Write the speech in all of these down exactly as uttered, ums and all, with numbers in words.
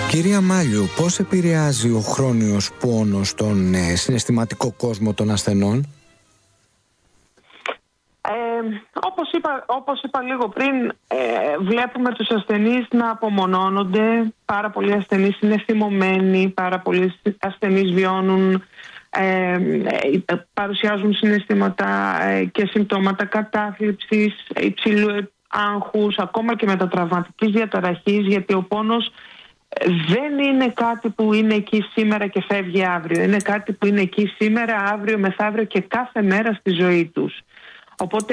Κυρία Μάλιου, πώς επηρεάζει ο χρόνιος πόνος τον ε, συναισθηματικό κόσμο των ασθενών? Ε, όπως είπα, όπως είπα λίγο πριν, ε, βλέπουμε τους ασθενείς να απομονώνονται. Πάρα πολλοί ασθενείς είναι θυμωμένοι, πάρα πολλοί ασθενείς βιώνουν, ε, ε, παρουσιάζουν συναισθήματα ε, και συμπτώματα κατάθλιψης, υψηλού άγχους, ακόμα και μετατραυματικής διαταραχής, γιατί ο πόνος δεν είναι κάτι που είναι εκεί σήμερα και φεύγει αύριο. Είναι κάτι που είναι εκεί σήμερα, αύριο, μεθαύριο και κάθε μέρα στη ζωή τους. Οπότε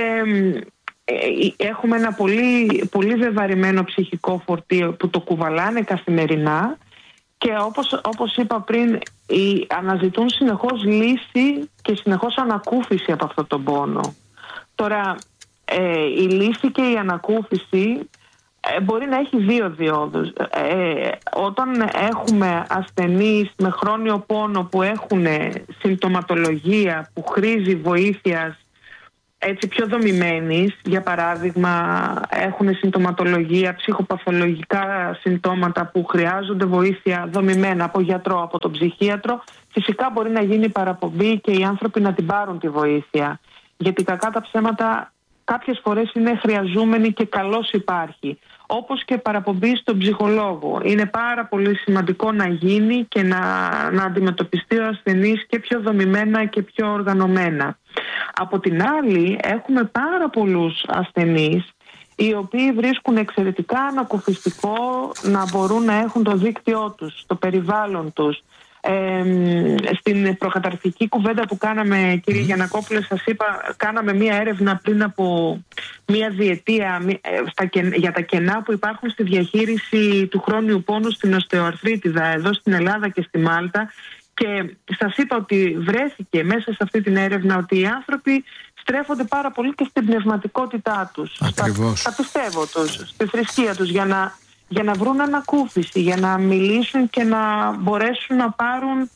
ε, έχουμε ένα πολύ, πολύ βεβαρημένο ψυχικό φορτίο που το κουβαλάνε καθημερινά και όπως, όπως είπα πριν, οι, αναζητούν συνεχώς λύση και συνεχώς ανακούφιση από αυτόν τον πόνο. Τώρα, ε, η λύση και η ανακούφιση ε, μπορεί να έχει δύο διόδους. Ε, όταν έχουμε ασθενείς με χρόνιο πόνο που έχουν συμπτωματολογία που χρήζει βοήθειας έτσι πιο δομημένης, για παράδειγμα έχουν συμπτωματολογία, ψυχοπαθολογικά συμπτώματα που χρειάζονται βοήθεια δομημένα από γιατρό, από τον ψυχίατρο, φυσικά μπορεί να γίνει παραπομπή και οι άνθρωποι να την πάρουν τη βοήθεια. Γιατί κακά τα ψέματα κάποιες φορές είναι χρειαζόμενοι και καλώς υπάρχει. Όπως και παραπομπή στον ψυχολόγο. Είναι πάρα πολύ σημαντικό να γίνει και να, να αντιμετωπιστεί ο ασθενής και πιο δομημένα και πιο οργανωμένα. Από την άλλη, έχουμε πάρα πολλούς ασθενείς οι οποίοι βρίσκουν εξαιρετικά ανακουφιστικό να μπορούν να έχουν το δίκτυό τους, το περιβάλλον τους. Ε, στην προκαταρκτική κουβέντα που κάναμε, κύριε mm. Γιαννακόπουλε, σας είπα, κάναμε μία έρευνα πριν από μία διετία στα, για τα κενά που υπάρχουν στη διαχείριση του χρόνιου πόνου στην οστεοαρθρίτιδα εδώ στην Ελλάδα και στη Μάλτα, και σας είπα ότι βρέθηκε μέσα σε αυτή την έρευνα ότι οι άνθρωποι στρέφονται πάρα πολύ και στην πνευματικότητά τους, στα, στα πιστεύω τους, στη θρησκεία τους, για να για να βρουν ανακούφιση, για να μιλήσουν και να μπορέσουν να πάρουν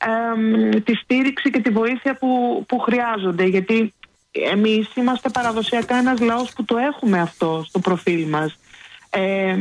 ε, τη στήριξη και τη βοήθεια που, που χρειάζονται. Γιατί εμείς είμαστε παραδοσιακά ένας λαός που το έχουμε αυτό στο προφίλ μας. Ε,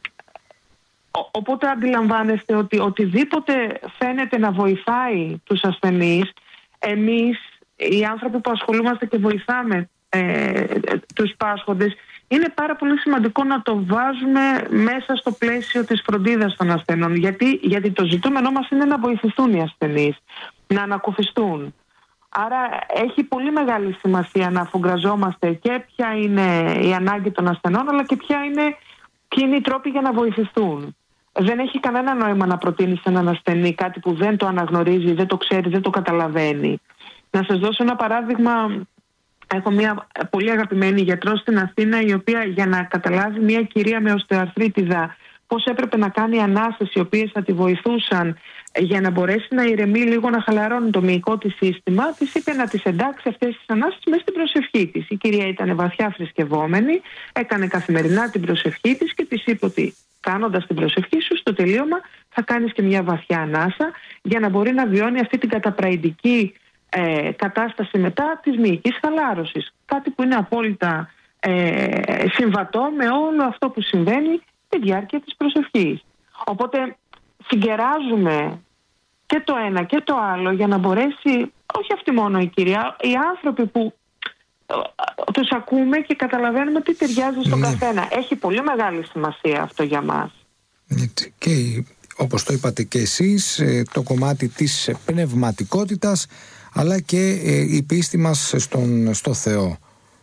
οπότε αντιλαμβάνεστε ότι οτιδήποτε φαίνεται να βοηθάει τους ασθενείς, εμείς οι άνθρωποι που ασχολούμαστε και βοηθάμε ε, τους πάσχοντες, είναι πάρα πολύ σημαντικό να το βάζουμε μέσα στο πλαίσιο της φροντίδας των ασθενών. Γιατί, γιατί το ζητούμενό μας είναι να βοηθηθούν οι ασθενείς, να ανακουφιστούν. Άρα έχει πολύ μεγάλη σημασία να αφουγκραζόμαστε και ποια είναι η ανάγκη των ασθενών, αλλά και ποια είναι, ποιοι είναι οι τρόποι για να βοηθηθούν. Δεν έχει κανένα νόημα να προτείνεις έναν ασθενή κάτι που δεν το αναγνωρίζει, δεν το ξέρει, δεν το καταλαβαίνει. Να σας δώσω ένα παράδειγμα. Έχω μια πολύ αγαπημένη γιατρό στην Αθήνα, η οποία για να καταλάβει μια κυρία με οστεοαρθρίτιδα πώς έπρεπε να κάνει ανάσες οι οποίες θα τη βοηθούσαν για να μπορέσει να ηρεμεί λίγο, να χαλαρώνει το μυϊκό της σύστημα, της είπε να τις εντάξει αυτές τις ανάσες μέσα στην προσευχή της. Η κυρία ήταν βαθιά θρησκευόμενη, έκανε καθημερινά την προσευχή της και της είπε ότι κάνοντας την προσευχή σου στο τελείωμα θα κάνεις και μια βαθιά ανάσα για να μπορεί να βιώνει αυτή την καταπραϊντική Ε, κατάσταση μετά της μυϊκής χαλάρωσης. Κάτι που είναι απόλυτα ε, συμβατό με όλο αυτό που συμβαίνει στη διάρκεια της προσευχής. Οπότε συγκεράζουμε και το ένα και το άλλο για να μπορέσει, όχι αυτή μόνο η κυρία, οι άνθρωποι που ε, τους ακούμε και καταλαβαίνουμε τι ταιριάζει στον ναι. καθένα. Έχει πολύ μεγάλη σημασία αυτό για μας. Και όπως το είπατε και εσείς, το κομμάτι της πνευματικότητας, αλλά και ε, η πίστη μας στον, στο Θεό.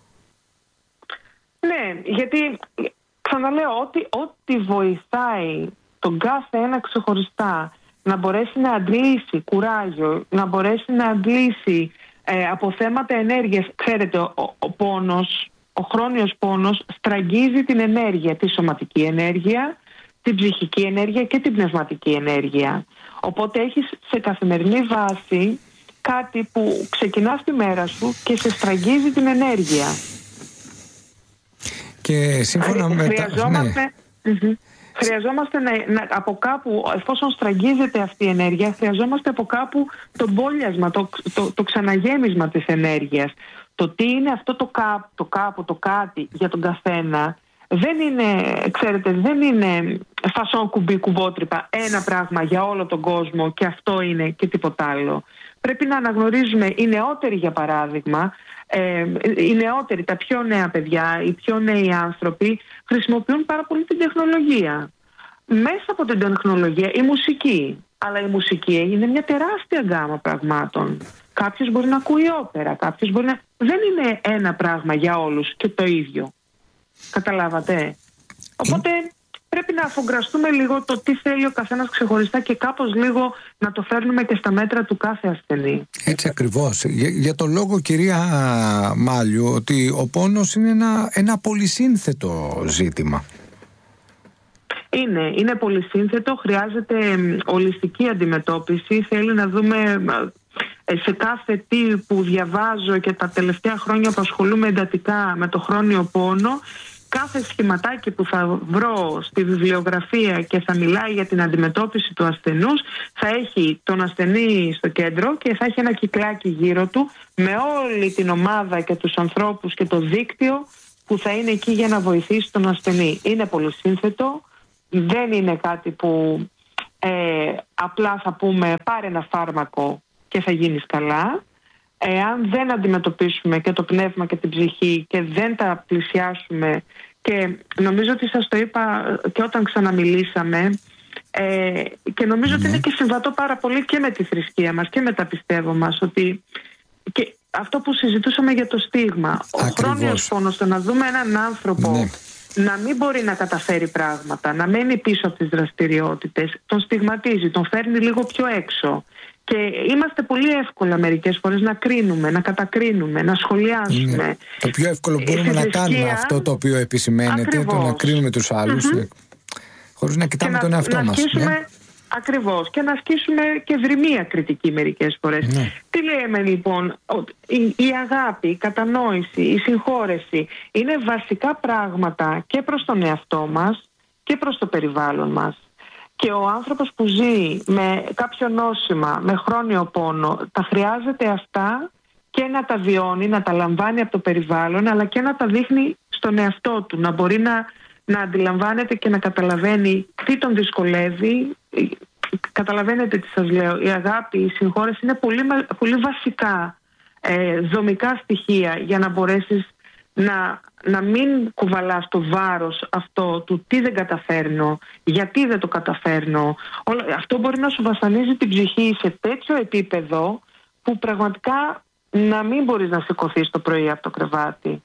Ναι, γιατί ξαναλέω ότι ό,τι βοηθάει τον κάθε ένα ξεχωριστά να μπορέσει να αντλήσει κουράγιο, να μπορέσει να αντλήσει ε, από θέματα ενέργειας. Ξέρετε, ο, ο, ο πόνος, ο χρόνιος πόνος στραγγίζει την ενέργεια, τη σωματική ενέργεια, την ψυχική ενέργεια και την πνευματική ενέργεια. Οπότε έχεις σε καθημερινή βάση κάτι που ξεκινά τη μέρα σου και σε στραγγίζει την ενέργεια. Και σύμφωνα με χρειαζόμαστε, ναι. mm-hmm. χρειαζόμαστε να, να, από κάπου, εφόσον στραγγίζεται αυτή η ενέργεια, χρειαζόμαστε από κάπου το μπόλιασμα, το, το, το ξαναγέμισμα της ενέργειας. Το τι είναι αυτό το, κά, το κάπου, το κάτι για τον καθένα δεν είναι, ξέρετε, δεν είναι φασόν κουμπί κουμπότρυπα ένα πράγμα για όλο τον κόσμο και αυτό είναι και τίποτα άλλο. Πρέπει να αναγνωρίζουμε οι νεότεροι, για παράδειγμα, ε, οι νεότεροι, τα πιο νέα παιδιά, οι πιο νέοι άνθρωποι χρησιμοποιούν πάρα πολύ την τεχνολογία. Μέσα από την τεχνολογία η μουσική, αλλά η μουσική είναι μια τεράστια γκάμα πραγμάτων. Κάποιος μπορεί να ακούει όπερα, κάποιος μπορεί να... Δεν είναι ένα πράγμα για όλους και το ίδιο. Καταλάβατε. Οπότε πρέπει να αφογκραστούμε λίγο το τι θέλει ο καθένας ξεχωριστά και κάπως λίγο να το φέρνουμε και στα μέτρα του κάθε ασθενή. Έτσι ακριβώς. Για, για το λόγο, κυρία Μάλιου, ότι ο πόνος είναι ένα, ένα πολυσύνθετο ζήτημα. Είναι, είναι πολυσύνθετο, χρειάζεται ολιστική αντιμετώπιση. Θέλει να δούμε σε κάθε τι που διαβάζω και τα τελευταία χρόνια που ασχολούμαι εντατικά με το χρόνιο πόνο, κάθε σχηματάκι που θα βρω στη βιβλιογραφία και θα μιλάει για την αντιμετώπιση του ασθενούς θα έχει τον ασθενή στο κέντρο και θα έχει ένα κυκλάκι γύρω του με όλη την ομάδα και τους ανθρώπους και το δίκτυο που θα είναι εκεί για να βοηθήσει τον ασθενή. Είναι πολυσύνθετο, δεν είναι κάτι που ε, απλά θα πούμε πάρε ένα φάρμακο και θα γίνεις καλά. Εάν δεν αντιμετωπίσουμε και το πνεύμα και την ψυχή και δεν τα πλησιάσουμε, και νομίζω ότι σας το είπα και όταν ξαναμιλήσαμε, ε, και νομίζω mm. ότι είναι και συμβατό πάρα πολύ και με τη θρησκεία μας και με τα πιστεύω μας, ότι και αυτό που συζητούσαμε για το στίγμα, ακριβώς. Ο χρόνιος πόνος, το να δούμε έναν άνθρωπο ναι. να μην μπορεί να καταφέρει πράγματα, να μένει πίσω από τις δραστηριότητες, τον στιγματίζει, τον φέρνει λίγο πιο έξω. Και είμαστε πολύ εύκολα μερικές φορές να κρίνουμε, να κατακρίνουμε, να σχολιάσουμε. Είναι το πιο εύκολο μπορούμε να κάνουμε αυτό το οποίο επισημαίνεται, το να κρίνουμε τους άλλους, mm-hmm. χωρίς να κοιτάμε να, τον εαυτό να μας. Ασκήσουμε, ναι. Ακριβώς, και να ασκήσουμε και δρυμία κριτική μερικές φορές. Ναι. Τι λέμε λοιπόν, η, η αγάπη, η κατανόηση, η συγχώρεση είναι βασικά πράγματα και προς τον εαυτό μας και προς το περιβάλλον μας. Και ο άνθρωπος που ζει με κάποιο νόσημα, με χρόνιο πόνο, τα χρειάζεται αυτά και να τα βιώνει, να τα λαμβάνει από το περιβάλλον, αλλά και να τα δείχνει στον εαυτό του, να μπορεί να, να αντιλαμβάνεται και να καταλαβαίνει τι τον δυσκολεύει. Καταλαβαίνετε τι σας λέω, η αγάπη, η συγχώρεση είναι πολύ, πολύ βασικά ε, δομικά στοιχεία για να μπορέσεις να, να μην κουβαλάς το βάρος αυτό του τι δεν καταφέρνω, γιατί δεν το καταφέρνω. Όλο, αυτό μπορεί να σου βασανίζει την ψυχή σε τέτοιο επίπεδο που πραγματικά να μην μπορείς να σηκωθείς το πρωί από το κρεβάτι.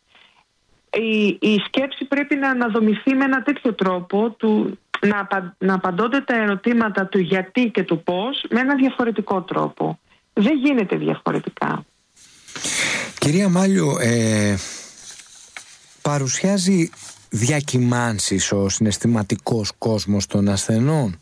Η, η σκέψη πρέπει να αναδομηθεί με ένα τέτοιο τρόπο του, να, απα, να απαντώνται τα ερωτήματα του γιατί και του πώς με ένα διαφορετικό τρόπο. Δεν γίνεται διαφορετικά. Κυρία Μάλιου, ε... παρουσιάζει διακυμάνσεις ο συναισθηματικός κόσμος των ασθενών?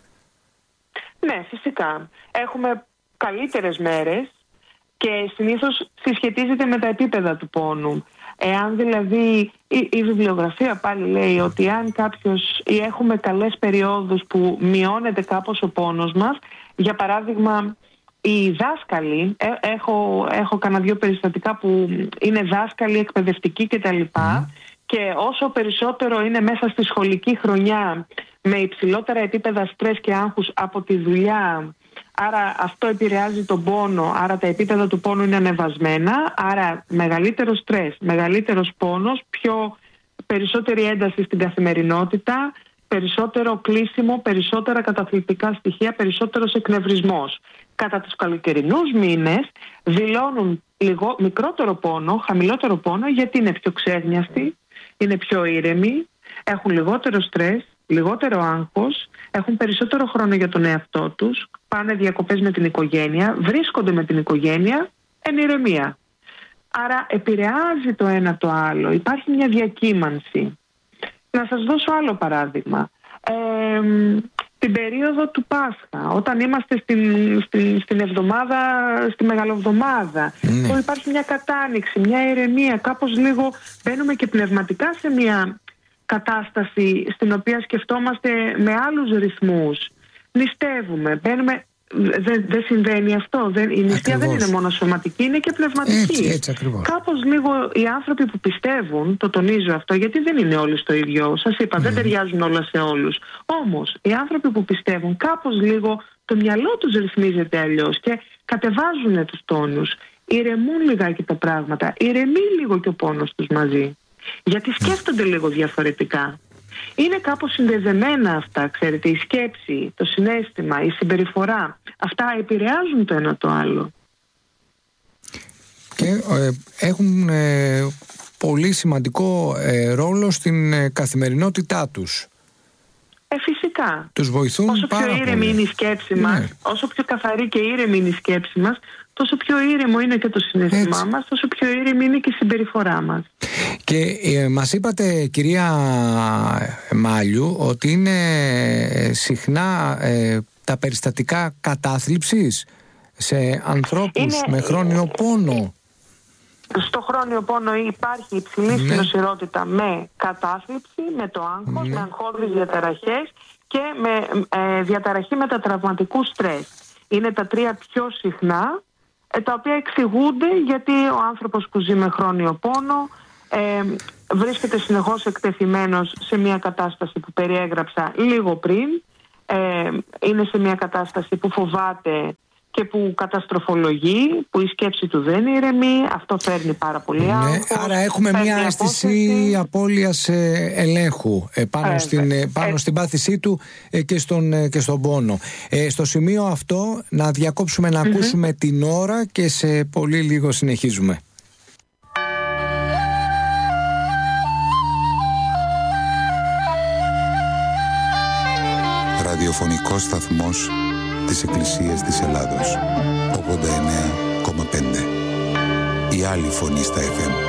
Ναι, φυσικά. Έχουμε καλύτερες μέρες και συνήθως συσχετίζεται με τα επίπεδα του πόνου. Εάν δηλαδή η, η βιβλιογραφία πάλι λέει ότι αν κάποιος ή έχουμε καλές περιόδους που μειώνεται κάπως ο πόνος μας, για παράδειγμα οι δάσκαλοι, ε, έχω, έχω κανένα δύο περιστατικά που είναι δάσκαλοι, εκπαιδευτικοί κτλ. Mm. Και όσο περισσότερο είναι μέσα στη σχολική χρονιά με υψηλότερα επίπεδα στρες και άγχους από τη δουλειά, άρα αυτό επηρεάζει τον πόνο, άρα τα επίπεδα του πόνου είναι ανεβασμένα, άρα μεγαλύτερο στρες, μεγαλύτερος πόνος, πιο περισσότερη ένταση στην καθημερινότητα, περισσότερο κλείσιμο, περισσότερα καταθλιπτικά στοιχεία, περισσότερος εκνευρισμός. Κατά τους καλοκαιρινούς μήνες δηλώνουν λιγό, μικρότερο πόνο, χαμηλότερο πόνο, γιατί είναι πιο ξέγνιαστοι, είναι πιο ήρεμοι, έχουν λιγότερο στρες, λιγότερο άγχος, έχουν περισσότερο χρόνο για τον εαυτό τους, πάνε διακοπές με την οικογένεια, βρίσκονται με την οικογένεια εν ηρεμία. Άρα επηρεάζει το ένα το άλλο, υπάρχει μια διακύμανση. Να σας δώσω άλλο παράδειγμα. Ε, την περίοδο του Πάσχα, όταν είμαστε στην, στην, στην εβδομάδα, στη Μεγαλοβδομάδα, mm. που υπάρχει μια κατάνοιξη, μια ηρεμία, κάπως λίγο μπαίνουμε και πνευματικά σε μια κατάσταση στην οποία σκεφτόμαστε με άλλους ρυθμούς. Νηστεύουμε, μπαίνουμε δεν δε συμβαίνει αυτό. Δεν, η νηστεία δεν είναι μόνο σωματική, είναι και πνευματική. Έτσι, έτσι ακριβώς. Κάπως λίγο οι άνθρωποι που πιστεύουν, το τονίζω αυτό, γιατί δεν είναι όλοι στο ίδιο. Σας είπα, mm. δεν ταιριάζουν όλα σε όλους. Όμως, οι άνθρωποι που πιστεύουν, κάπως λίγο το μυαλό τους ρυθμίζεται αλλιώς και κατεβάζουν τους τόνους. Ηρεμούν λιγάκι τα πράγματα. Ηρεμεί λίγο και ο πόνος τους μαζί. Γιατί σκέφτονται λίγο διαφορετικά. Είναι κάπως συνδεδεμένα αυτά, ξέρετε, η σκέψη, το συναίσθημα, η συμπεριφορά. Αυτά επηρεάζουν το ένα το άλλο. Και ε, έχουν ε, πολύ σημαντικό ε, ρόλο στην ε, καθημερινότητά τους. Ε, φυσικά. Τους βοηθούν όσο πάρα πιο ήρεμη πολύ. είναι η σκέψη μας, ναι. όσο πιο καθαρή και ήρεμη είναι η σκέψη μας, τόσο πιο ήρεμο είναι και το συναίσθημά Έτσι. μας, τόσο πιο ήρεμη είναι και η συμπεριφορά μας. Και ε, μας είπατε, κυρία Μάλιου, ότι είναι συχνά ε, τα περιστατικά κατάθλιψης σε ανθρώπους είναι, με χρόνιο πόνο. Στο χρόνιο πόνο υπάρχει υψηλή ναι. νοσηρότητα με κατάθλιψη, με το άγχος, ναι. με αγχώδεις διαταραχές και με ε, διαταραχή μετατραυματικού στρες. Είναι τα τρία πιο συχνά, ε, τα οποία εξηγούνται γιατί ο άνθρωπος που ζει με χρόνιο πόνο ε, βρίσκεται συνεχώς εκτεθειμένος σε μια κατάσταση που περιέγραψα λίγο πριν. Ε, είναι σε μια κατάσταση που φοβάται και που καταστροφολογεί, που η σκέψη του δεν ηρεμεί, αυτό φέρνει πάρα πολύ άγχος. Ναι, άρα έχουμε μια αίσθηση απώλειας ε, ελέγχου ε, πάνω, ε, στην, ε, πάνω ε, στην πάθησή του ε, και, στον, ε, και στον πόνο. Ε, στο σημείο αυτό να διακόψουμε να mm-hmm. ακούσουμε την ώρα και σε πολύ λίγο συνεχίζουμε. Ραδιοφωνικός σταθμός της Εκκλησίας της Ελλάδος, ογδόντα εννέα κόμμα πέντε. Η άλλη φωνή στα εφ εμ.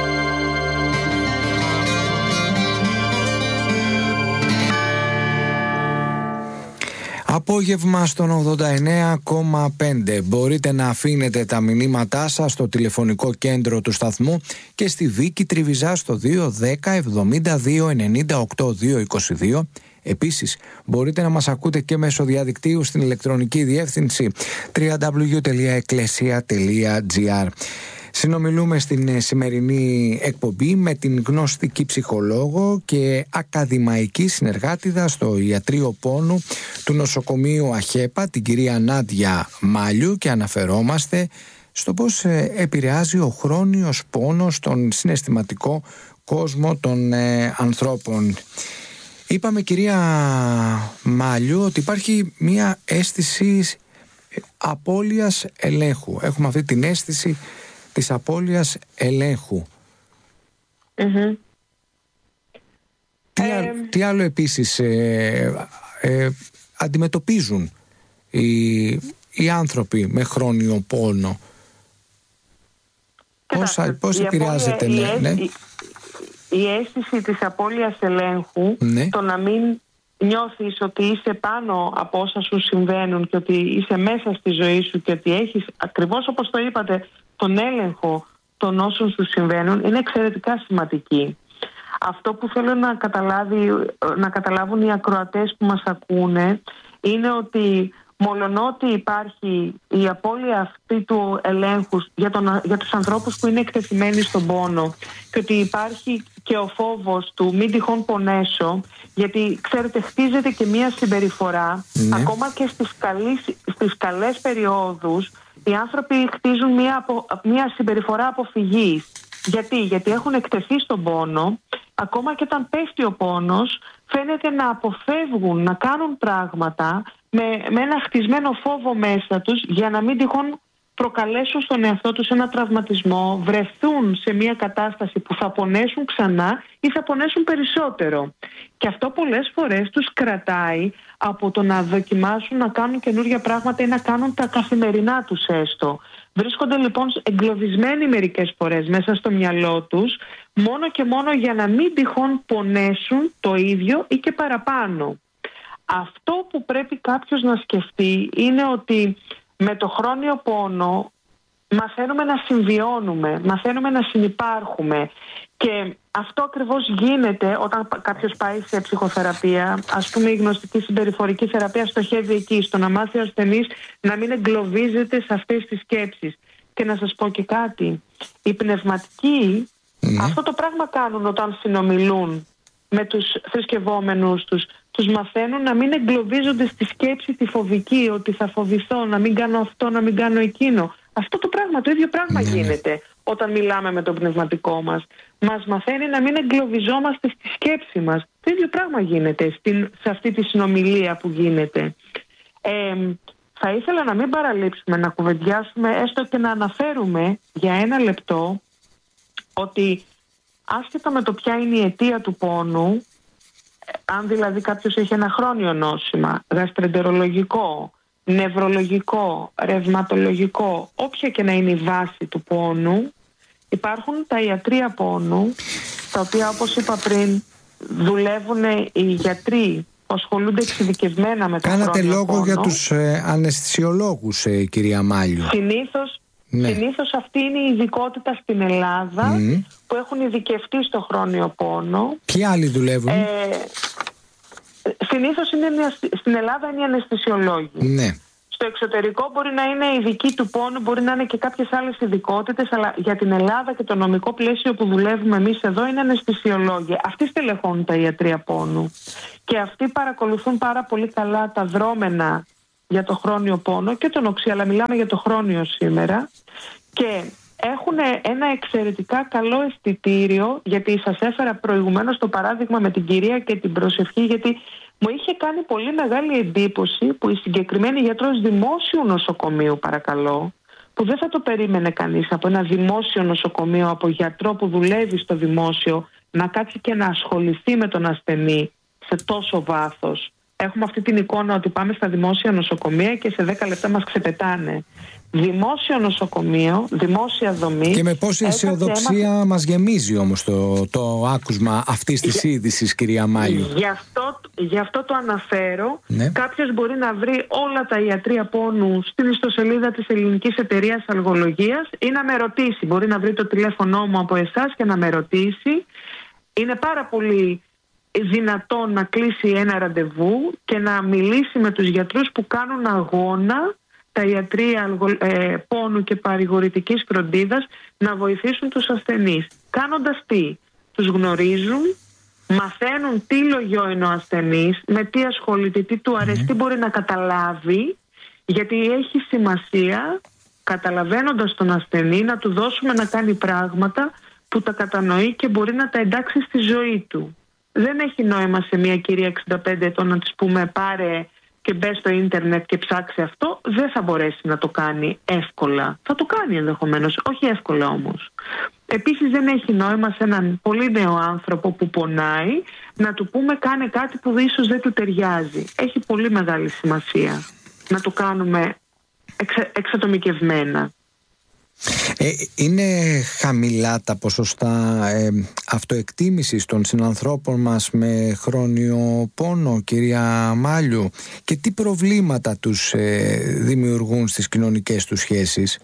Απόγευμα στον ογδόντα εννέα κόμμα πέντε. Μπορείτε να αφήνετε τα μηνύματά σας στο τηλεφωνικό κέντρο του σταθμού και στη Βίκη Τριβιζά στο δύο δέκα εβδομήντα δύο ενενήντα οκτώ διακόσια είκοσι δύο. Επίσης, μπορείτε να μας ακούτε και μέσω διαδικτύου στην ηλεκτρονική διεύθυνση double-u double-u double-u τελεία εκκλησία τελεία τζι άρ. Συνομιλούμε στην σημερινή εκπομπή με την γνωστική ψυχολόγο και ακαδημαϊκή συνεργάτηδα στο Ιατρείο Πόνου του νοσοκομείου ΑΧΕΠΑ, την κυρία Νάντια Μάλιου, και αναφερόμαστε στο πώς επηρεάζει ο χρόνιος πόνος τον συναισθηματικό κόσμο των ε, ανθρώπων. Είπαμε, κυρία Μάλιου, ότι υπάρχει μια αίσθηση απώλειας ελέγχου. Έχουμε αυτή την αίσθηση της απώλειας ελέγχου. Mm-hmm. Τι, ε... τι άλλο επίσης ε, ε, αντιμετωπίζουν οι, οι άνθρωποι με χρόνιο πόνο? Πώς, πώς επηρεάζεται, ναι, ναι. Η, η αίσθηση της απώλειας ελέγχου, ναι. το να μην νιώθεις ότι είσαι πάνω από όσα σου συμβαίνουν και ότι είσαι μέσα στη ζωή σου και ότι έχεις, ακριβώς όπως το είπατε, τον έλεγχο των όσων σου συμβαίνουν, είναι εξαιρετικά σημαντική. Αυτό που θέλω να, καταλάβει, να καταλάβουν οι ακροατές που μας ακούνε είναι ότι μολονότι υπάρχει η απώλεια αυτή του ελέγχου για, τον, για τους ανθρώπους που είναι εκτεθειμένοι στον πόνο και ότι υπάρχει και ο φόβος του μην τυχόν πονέσω, γιατί ξέρετε χτίζεται και μία συμπεριφορά, ναι. ακόμα και στις, καλείς, στις καλές περιόδους οι άνθρωποι χτίζουν μία, απο, μία συμπεριφορά αποφυγής. Γιατί? Γιατί έχουν εκτεθεί στον πόνο, ακόμα και όταν πέφτει ο πόνος φαίνεται να αποφεύγουν, να κάνουν πράγματα με, με ένα χτισμένο φόβο μέσα τους για να μην τυχόν προκαλέσουν στον εαυτό τους ένα τραυματισμό, βρεθούν σε μια κατάσταση που θα πονέσουν ξανά ή θα πονέσουν περισσότερο. Και αυτό πολλές φορές τους κρατάει από το να δοκιμάσουν να κάνουν καινούργια πράγματα ή να κάνουν τα καθημερινά τους έστω. Βρίσκονται λοιπόν εγκλωβισμένοι μερικές φορές μέσα στο μυαλό τους, μόνο και μόνο για να μην τυχόν πονέσουν το ίδιο ή και παραπάνω. Αυτό που πρέπει κάποιος να σκεφτεί είναι ότι με το χρόνιο πόνο μαθαίνουμε να συμβιώνουμε, μαθαίνουμε να συνυπάρχουμε. Και αυτό ακριβώς γίνεται όταν κάποιος πάει σε ψυχοθεραπεία. Ας πούμε, η γνωστική συμπεριφορική θεραπεία στοχεύει εκεί, στο να μάθει ο ασθενής να μην εγκλωβίζεται σε αυτές τις σκέψεις. Και να σας πω και κάτι, οι πνευματικοί ναι. αυτό το πράγμα κάνουν όταν συνομιλούν με τους θρησκευόμενους τους. Τους μαθαίνουν να μην εγκλωβίζονται στη σκέψη τη φοβική, ότι θα φοβηθώ, να μην κάνω αυτό, να μην κάνω εκείνο. Αυτό το πράγμα, το ίδιο πράγμα ναι. γίνεται όταν μιλάμε με τον πνευματικό μας. Μας μαθαίνει να μην εγκλωβιζόμαστε στη σκέψη μας. Το ίδιο πράγμα γίνεται στην, σε αυτή τη συνομιλία που γίνεται. Ε, θα ήθελα να μην παραλείψουμε, να κουβεντιάσουμε, έστω και να αναφέρουμε για ένα λεπτό, ότι άσχετα με το ποια είναι η αιτία του πόνου, αν δηλαδή κάποιος έχει ένα χρόνιο νόσημα, γαστρεντερολογικό, νευρολογικό, ρευματολογικό, όποια και να είναι η βάση του πόνου, υπάρχουν τα ιατρεία πόνου, τα οποία, όπως είπα πριν, δουλεύουν οι γιατροί που ασχολούνται εξειδικευμένα με το χρόνιο πόνο. Κάνατε λόγο για τους ε, αναισθησιολόγους, ε, κυρία Μάλιου. Συνήθως, ναι. συνήθως αυτή είναι η ειδικότητα στην Ελλάδα mm. που έχουν ειδικευτεί στο χρόνιο πόνο. Ποιοι άλλοι δουλεύουν? Ε, συνήθως είναι, στην Ελλάδα είναι οι αναισθησιολόγοι. Ναι. Στο εξωτερικό μπορεί να είναι ειδικοί του πόνου, μπορεί να είναι και κάποιες άλλες ειδικότητες, αλλά για την Ελλάδα και το νομικό πλαίσιο που δουλεύουμε εμείς εδώ είναι αναισθησιολόγοι. Αυτοί στελεχώνουν τα ιατρεία πόνου. Και αυτοί παρακολουθούν πάρα πολύ καλά τα δρόμενα για το χρόνιο πόνο και τον οξύ, αλλά μιλάμε για το χρόνιο σήμερα. Και έχουν ένα εξαιρετικά καλό αισθητήριο, γιατί σας έφερα προηγουμένως το παράδειγμα με την κυρία και την προσευχή, γιατί μου είχε κάνει πολύ μεγάλη εντύπωση που η συγκεκριμένη γιατρός δημόσιου νοσοκομείου, παρακαλώ, που δεν θα το περίμενε κανείς από ένα δημόσιο νοσοκομείο, από γιατρό που δουλεύει στο δημόσιο, να κάτσει και να ασχοληθεί με τον ασθενή σε τόσο βάθος. Έχουμε αυτή την εικόνα ότι πάμε στα δημόσια νοσοκομεία και σε δέκα λεπτά μας ξεπετάνε. Δημόσιο νοσοκομείο, δημόσια δομή. Και με πόση αισιοδοξία έμαθα... μας γεμίζει όμως το, το άκουσμα αυτής της για... είδησης, κυρία Μάλιου. Γι' αυτό, γι' αυτό το αναφέρω. Ναι. Κάποιος μπορεί να βρει όλα τα ιατρεία πόνου στην ιστοσελίδα της Ελληνικής Εταιρείας Αλγολογίας ή να με ρωτήσει. Μπορεί να βρει το τηλέφωνό μου από εσάς και να με ρωτήσει. Είναι πάρα πολύ δυνατόν να κλείσει ένα ραντεβού και να μιλήσει με τους γιατρούς που κάνουν αγώνα τα ιατρεία ε, πόνου και παρηγορητικής φροντίδας να βοηθήσουν τους ασθενείς. Κάνοντας τι? Τους γνωρίζουν, μαθαίνουν τι λογιό είναι ο ασθενής, με τι ασχολείται, τι του αρέσει, τι μπορεί να καταλάβει, γιατί έχει σημασία, καταλαβαίνοντας τον ασθενή, να του δώσουμε να κάνει πράγματα που τα κατανοεί και μπορεί να τα εντάξει στη ζωή του. Δεν έχει νόημα σε μια κυρία εξήντα πέντε ετών να της πούμε πάρε και μπε στο ίντερνετ και ψάξει αυτό. Δεν θα μπορέσει να το κάνει εύκολα. Θα το κάνει ενδεχομένως, όχι εύκολα όμως. Επίσης δεν έχει νόημα σε έναν πολύ νέο άνθρωπο που πονάει να του πούμε κάνε κάτι που ίσως δεν του ταιριάζει. Έχει πολύ μεγάλη σημασία να το κάνουμε εξα, εξατομικευμένα. Ε, είναι χαμηλά τα ποσοστά ε, αυτοεκτίμησης των συνανθρώπων μας με χρόνιο πόνο, κυρία Μάλιου, και τι προβλήματα τους ε, δημιουργούν στις κοινωνικές τους σχέσεις?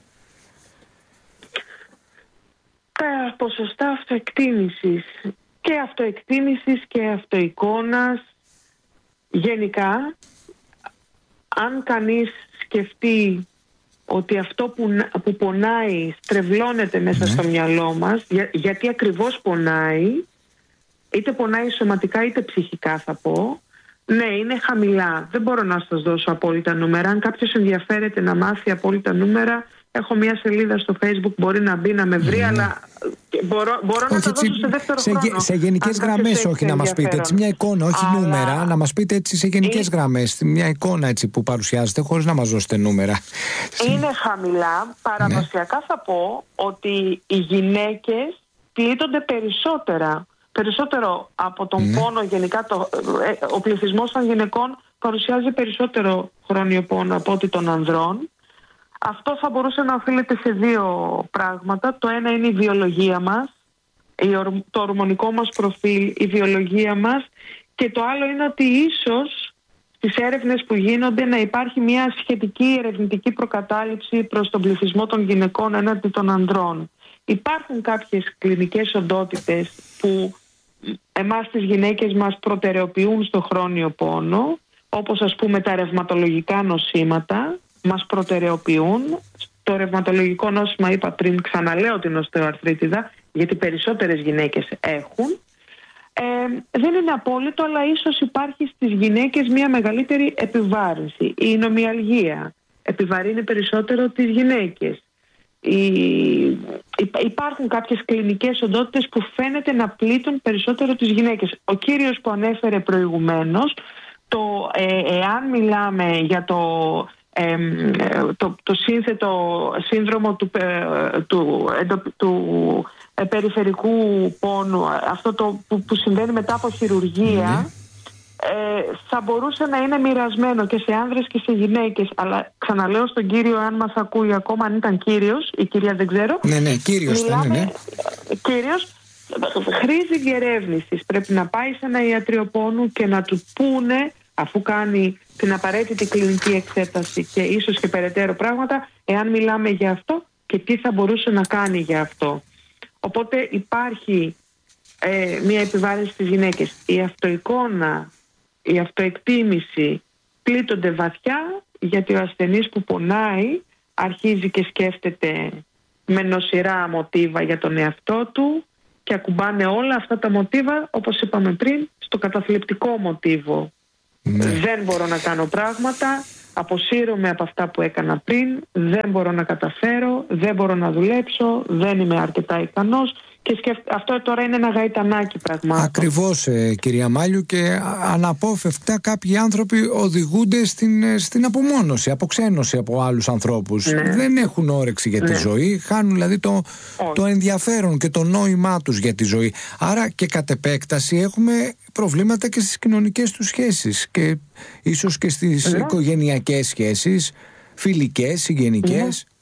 Τα ποσοστά αυτοεκτίμησης και αυτοεκτίμησης και αυτοεικόνας γενικά, αν κανείς σκεφτεί ότι αυτό που, που πονάει στρεβλώνεται μέσα ναι. στο μυαλό μας, για, γιατί ακριβώς πονάει, είτε πονάει σωματικά είτε ψυχικά θα πω, ναι, είναι χαμηλά. Δεν μπορώ να σας δώσω απόλυτα νούμερα. Αν κάποιος ενδιαφέρεται να μάθει απόλυτα νούμερα, έχω μια σελίδα στο Facebook, μπορεί να μπει να με βρει, mm. αλλά μπορώ, μπορώ να τα δώσω σε δεύτερο σε, χρόνο. Σε γενικές γραμμές, όχι να μας πείτε έτσι μια εικόνα, όχι αλλά... νούμερα, να μας πείτε έτσι σε γενικές είναι... γραμμές, μια εικόνα έτσι που παρουσιάζετε, χωρίς να μας δώσετε νούμερα. Είναι χαμηλά. Παραδοσιακά ναι. θα πω ότι οι γυναίκες πλήττονται περισσότερα. Περισσότερο από τον ναι. πόνο γενικά, το, ο πληθυσμός των γυναικών παρουσιάζει περισσότερο χρόνιο πόνο από ότι των ανδρών. Αυτό θα μπορούσε να οφείλεται σε δύο πράγματα. Το ένα είναι η βιολογία μας, το ορμονικό μας προφίλ, η βιολογία μας, και το άλλο είναι ότι ίσως στις έρευνες που γίνονται να υπάρχει μια σχετική ερευνητική προκατάληψη προς τον πληθυσμό των γυναικών έναντι των ανδρών. Υπάρχουν κάποιες κλινικές οντότητες που εμάς τις γυναίκες μας προτεραιοποιούν στο χρόνιο πόνο, όπως ας πούμε τα ρευματολογικά νοσήματα μας προτεραιοποιούν. Το ρευματολογικό νόσημα, είπα πριν, ξαναλέω την οστεοαρθρίτιδα, γιατί περισσότερες γυναίκες έχουν. Ε, δεν είναι απόλυτο, αλλά ίσως υπάρχει στις γυναίκες μια μεγαλύτερη επιβάρυνση. Η νομιαλγία επιβαρύνει περισσότερο τις γυναίκες. Η... Υπάρχουν κάποιες κλινικές οντότητες που φαίνεται να πλήττουν περισσότερο τις γυναίκες. Ο κύριος που ανέφερε προηγουμένως, το, ε, εάν μιλάμε για το, ε, το, το σύνθετο σύνδρομο του, ε, του, του, του ε, περιφερικού πόνου, αυτό το που, που συμβαίνει μετά από χειρουργία, mm. Ε, θα μπορούσε να είναι μοιρασμένο και σε άνδρες και σε γυναίκες. Αλλά ξαναλέω στον κύριο, αν μας ακούει ακόμα, αν ήταν κύριος, η κυρία δεν ξέρω. Ναι, ναι, κύριος ήταν, ναι, ναι. Κύριος, χρήζει διερεύνησης. Πρέπει να πάει σε ένα ιατρείο πόνου και να του πούνε, αφού κάνει την απαραίτητη κλινική εξέταση και ίσως και περαιτέρω πράγματα, εάν μιλάμε για αυτό και τι θα μπορούσε να κάνει για αυτό. Οπότε υπάρχει ε, μια επιβάρυνση στις γυναίκες. Η αυτοεικόνα, η αυτοεκτίμηση πλήττονται βαθιά, γιατί ο ασθενής που πονάει αρχίζει και σκέφτεται με νοσηρά μοτίβα για τον εαυτό του και ακουμπάνε όλα αυτά τα μοτίβα, όπως είπαμε πριν, στο καταθλιπτικό μοτίβο. Ναι. Δεν μπορώ να κάνω πράγματα, αποσύρωμαι από αυτά που έκανα πριν, δεν μπορώ να καταφέρω, δεν μπορώ να δουλέψω, δεν είμαι αρκετά ικανός. Και σκεφ... αυτό τώρα είναι ένα γαϊτανάκι πραγμάτων. Ακριβώς, ε, κυρία Μάλιου, και αναπόφευκτα κάποιοι άνθρωποι οδηγούνται στην, στην απομόνωση, αποξένωση από άλλους ανθρώπους. Ναι. Δεν έχουν όρεξη για τη ναι. ζωή, χάνουν δηλαδή το, το ενδιαφέρον και το νόημά τους για τη ζωή. Άρα και κατ' επέκταση έχουμε προβλήματα και στις κοινωνικές τους σχέσεις και ίσως και στις ναι. οικογενειακές σχέσεις, φιλικές, συγγενικές. Ναι.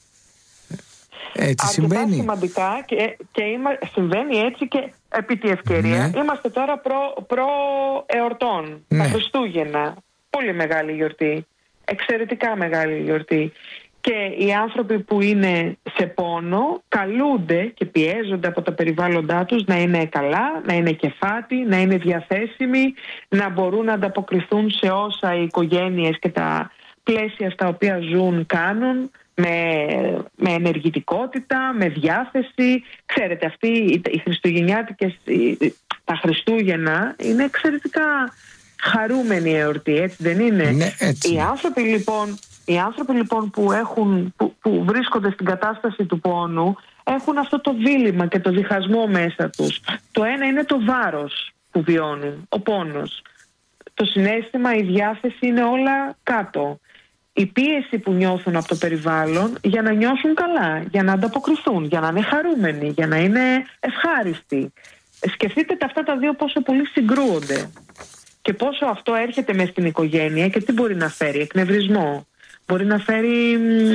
Έτσι αρκετά συμβαίνει. Σημαντικά και, και είμα, συμβαίνει έτσι και επί τη ευκαιρία. Ναι. Είμαστε τώρα προ, προ εορτών, ναι. τα Χριστούγεννα. Πολύ μεγάλη γιορτή. Εξαιρετικά μεγάλη γιορτή. Και οι άνθρωποι που είναι σε πόνο καλούνται και πιέζονται από τα περιβάλλοντά τους να είναι καλά, να είναι κεφάτη, να είναι διαθέσιμοι, να μπορούν να ανταποκριθούν σε όσα οι οικογένειες και τα πλαίσια στα οποία ζουν κάνουν, με, με ενεργητικότητα, με διάθεση. Ξέρετε, αυτοί οι, οι χριστουγεννιάτικες, οι, τα Χριστούγεννα είναι εξαιρετικά χαρούμενη εορτή, έτσι δεν είναι? Ναι, έτσι. Οι άνθρωποι λοιπόν, οι άνθρωποι, λοιπόν που, έχουν, που, που βρίσκονται στην κατάσταση του πόνου έχουν αυτό το δίλημμα και το διχασμό μέσα τους. Το ένα είναι το βάρος που βιώνουν, ο πόνος. Το συναίσθημα, η διάθεση είναι όλα κάτω. Η πίεση που νιώθουν από το περιβάλλον για να νιώσουν καλά, για να ανταποκριθούν, για να είναι χαρούμενοι, για να είναι ευχάριστοι. Σκεφτείτε τα αυτά τα δύο πόσο πολύ συγκρούονται και πόσο αυτό έρχεται μες στην οικογένεια και τι μπορεί να φέρει? Εκνευρισμό, μπορεί να φέρει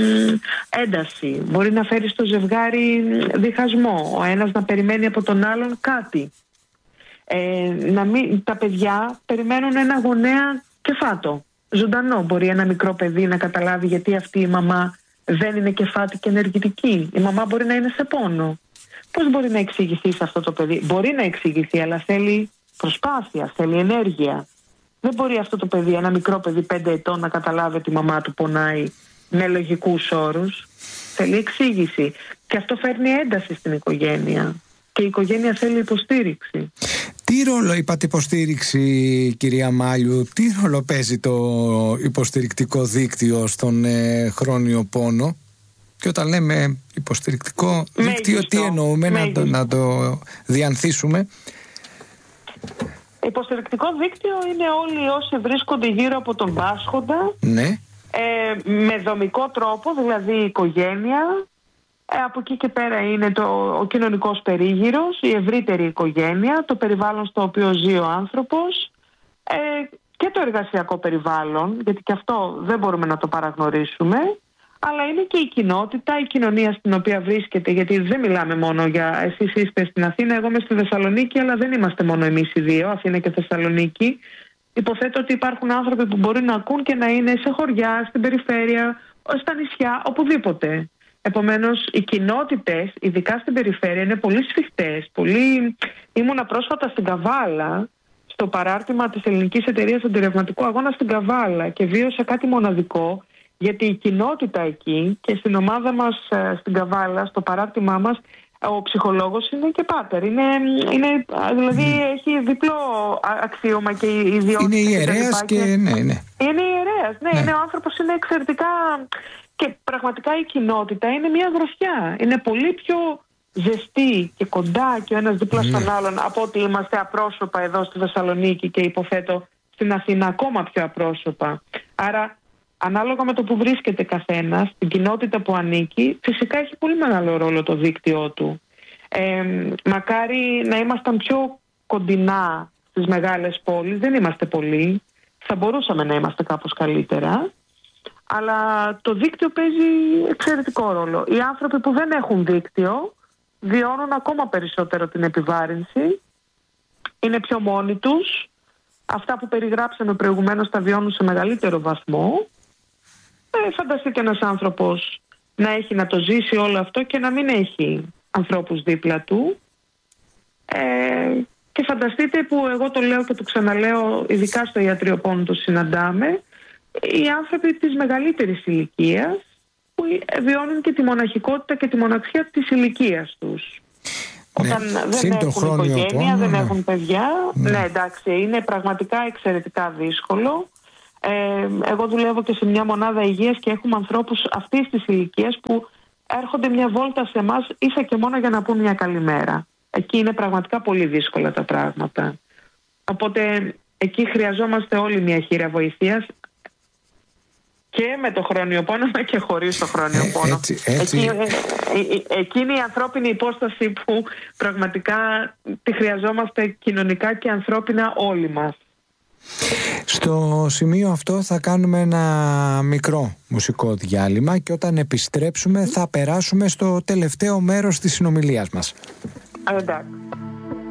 ένταση, μπορεί να φέρει στο ζευγάρι διχασμό, ο ένας να περιμένει από τον άλλον κάτι. Ε, να μην, τα παιδιά περιμένουν ένα γονέα κεφάτο, ζωντανό. Μπορεί ένα μικρό παιδί να καταλάβει γιατί αυτή η μαμά δεν είναι κεφάτη και ενεργητική. Η μαμά μπορεί να είναι σε πόνο. Πώς μπορεί να εξηγηθεί σε αυτό το παιδί? Μπορεί να εξηγηθεί, αλλά θέλει προσπάθεια, θέλει ενέργεια. Δεν μπορεί αυτό το παιδί, ένα μικρό παιδί πέντε ετών, να καταλάβει ότι η μαμά του πονάει με λογικούς όρους. Θέλει εξήγηση. Και αυτό φέρνει ένταση στην οικογένεια. Και η οικογένεια θέλει υποστήριξη. Τι ρόλο, είπατε υποστήριξη, κυρία Μάλιου, τι ρόλο παίζει το υποστηρικτικό δίκτυο στον ε, χρόνιο πόνο? Και όταν λέμε υποστηρικτικό δίκτυο, τι εννοούμε, να το, να το διανθίσουμε? Υποστηρικτικό δίκτυο είναι όλοι όσοι βρίσκονται γύρω από τον πάσχοντα, ναι. ε, με δομικό τρόπο, δηλαδή η οικογένεια. Ε, από εκεί και πέρα είναι το, ο κοινωνικός περίγυρος, η ευρύτερη οικογένεια, το περιβάλλον στο οποίο ζει ο άνθρωπος, ε, και το εργασιακό περιβάλλον, γιατί και αυτό δεν μπορούμε να το παραγνωρίσουμε, αλλά είναι και η κοινότητα, η κοινωνία στην οποία βρίσκεται, γιατί δεν μιλάμε μόνο για εσείς είστε στην Αθήνα, εγώ είμαι στη Θεσσαλονίκη, αλλά δεν είμαστε μόνο εμείς οι δύο, Αθήνα και Θεσσαλονίκη. υποθέτω ότι υπάρχουν άνθρωποι που μπορεί να ακούν και να είναι σε χωριά, στην περιφέρεια, στα νησιά, οπουδήποτε. Επομένως, οι κοινότητες, ειδικά στην περιφέρεια, είναι πολύ σφιχτές. Πολύ... Ήμουνα πρόσφατα στην Καβάλα, στο παράρτημα της Ελληνικής Εταιρείας Αντιρρευματικού Αγώνα στην Καβάλα, και βίωσα κάτι μοναδικό, γιατί η κοινότητα εκεί και στην ομάδα μας στην Καβάλα, στο παράρτημά μας, ο ψυχολόγος είναι και πάτερ. Είναι, είναι, δηλαδή mm. έχει διπλό αξίωμα και ιδιότητα. Είναι ιερέας και, και ναι, ναι. Είναι ιερέας, ναι, ναι. Είναι ο άνθρωπος, είναι εξαιρετικά. Και πραγματικά η κοινότητα είναι μια γροθιά. Είναι πολύ πιο ζεστή και κοντά και ο ένας δίπλα mm. στον άλλον από ότι είμαστε απρόσωπα εδώ στη Θεσσαλονίκη και υποθέτω στην Αθήνα ακόμα πιο απρόσωπα. Άρα, ανάλογα με το που βρίσκεται καθένας, στην κοινότητα που ανήκει, φυσικά έχει πολύ μεγάλο ρόλο το δίκτυό του. Ε, μακάρι να ήμασταν πιο κοντινά στις μεγάλες πόλεις, δεν είμαστε πολλοί, θα μπορούσαμε να είμαστε κάπως καλύτερα, αλλά το δίκτυο παίζει εξαιρετικό ρόλο. Οι άνθρωποι που δεν έχουν δίκτυο βιώνουν ακόμα περισσότερο την επιβάρυνση, είναι πιο μόνοι τους, αυτά που περιγράψαμε προηγουμένως τα βιώνουν σε μεγαλύτερο βαθμό. Ε, φανταστείτε ένας άνθρωπος να έχει να το ζήσει όλο αυτό και να μην έχει ανθρώπους δίπλα του. Ε, και φανταστείτε, που εγώ το λέω και το ξαναλέω, ειδικά στο ιατρείο πόνου το συναντάμε, οι άνθρωποι της μεγαλύτερης ηλικίας που βιώνουν και τη μοναχικότητα και τη μοναξιά της ηλικίας τους. Ναι, όταν δεν έχουν οικογένεια, πόνο, δεν ναι. έχουν παιδιά. Ναι. ναι, εντάξει, είναι πραγματικά εξαιρετικά δύσκολο. Ε, εγώ δουλεύω και σε μια μονάδα υγείας και έχουμε ανθρώπους αυτής της ηλικίας που έρχονται μια βόλτα σε εμάς ίσα και μόνο για να πούν μια καλημέρα. Εκεί είναι πραγματικά πολύ δύσκολα τα πράγματα. Οπότε εκεί χρειαζόμαστε όλοι μια χείρα βοηθείας, και με το χρόνιο πόνο και χωρίς το χρόνιο πόνο. Έτσι, έτσι. Εκεί, ε, ε, εκείνη η ανθρώπινη υπόσταση που πραγματικά τη χρειαζόμαστε κοινωνικά και ανθρώπινα όλοι μας. Στο σημείο αυτό θα κάνουμε ένα μικρό μουσικό διάλειμμα και όταν επιστρέψουμε θα περάσουμε στο τελευταίο μέρος της συνομιλίας μας. Εντάξει.